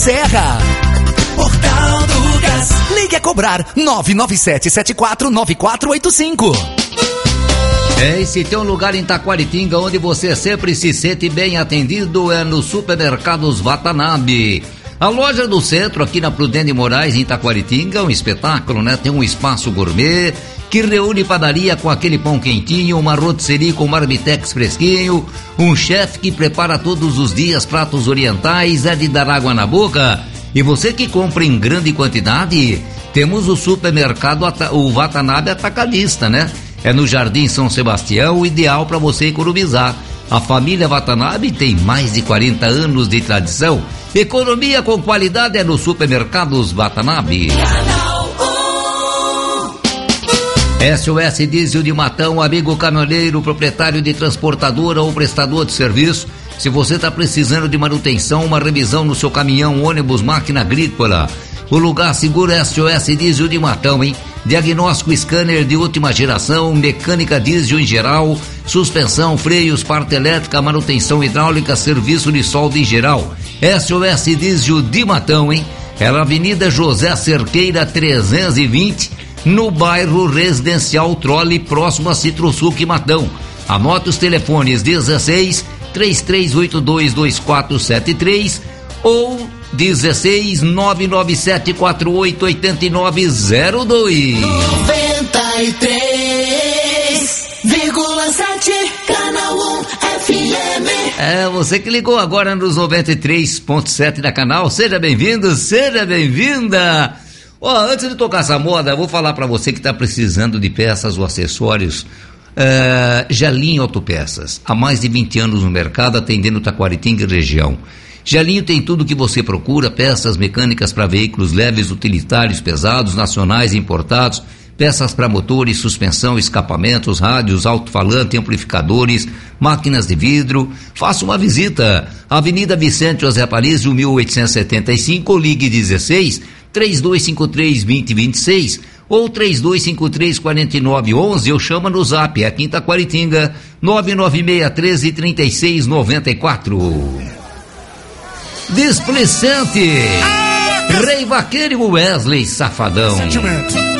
Serra. Portal do Gás. Ligue a cobrar 997749485. E se tem um lugar em Taquaritinga onde você sempre se sente bem atendido, é no Supermercados Watanabe. A loja do centro, aqui na Prudente Moraes, em Taquaritinga, é um espetáculo, né? Tem um espaço gourmet que reúne padaria com aquele pão quentinho, uma rotisserie com marmitex fresquinho, um chefe que prepara todos os dias pratos orientais, é de dar água na boca. E você que compra em grande quantidade, temos o supermercado, o Watanabe Atacadista, né? É no Jardim São Sebastião, o ideal para você economizar. A família Watanabe tem mais de 40 anos de tradição. Economia com qualidade é no Supermercados Watanabe. SOS Diesel de Matão, amigo caminhoneiro, proprietário de transportadora ou prestador de serviço. Se você está precisando de manutenção, uma revisão no seu caminhão, ônibus, máquina agrícola, o lugar seguro é SOS Diesel de Matão, hein? Diagnóstico scanner de última geração, mecânica diesel em geral, suspensão, freios, parte elétrica, manutenção hidráulica, serviço de solda em geral. SOS Diesel de Matão, hein? É na Avenida José Cerqueira 320, no bairro Residencial Trole, próximo a Citrosuc Matão. Anote os telefones 16 3382 2473 ou 16 997 48 8902. 93,7 Canal 1 FM. É, você que ligou agora nos 93.7 da Canal, seja bem-vindo, seja bem-vinda. Antes de tocar essa moda, eu vou falar pra você que tá precisando de peças ou acessórios. Gelinho Autopeças, há mais de 20 anos no mercado, atendendo Taquaritinga e região. Gelinho tem tudo o que você procura, peças mecânicas para veículos leves, utilitários, pesados, nacionais e importados, peças para motores, suspensão, escapamentos, rádios, alto-falante, amplificadores, máquinas de vidro. Faça uma visita. Avenida Vicente José Aparicio, 1875, ligue 16 3253 2026 ou 3253-4911, eu chamo no Zap, aqui em Taquaritinga, 996133694. Displicente, Rei Vaqueiro e Wesley Safadão.